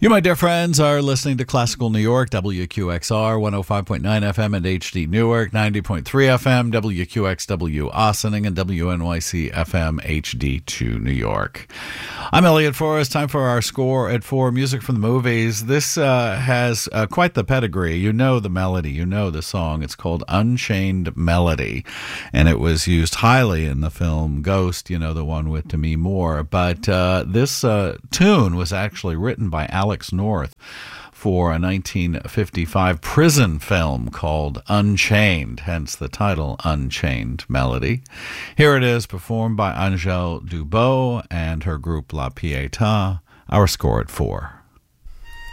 You, my dear friends, are listening to Classical New York, WQXR, 105.9 FM and HD Newark, 90.3 FM, WQXW Ossining, and WNYC FM HD2 New York. I'm Elliot Forrest. Time for our Score at 4, music from the movies. This has quite the pedigree. You know the melody. You know the song. It's called Unchained Melody, and it was used highly in the film Ghost, you know, the one with Demi Moore. But this tune was actually written by Alex North for a 1955 prison film called Unchained, hence the title Unchained Melody. Here it is, performed by Angèle Dubos and her group La Pietà, our Score at 4.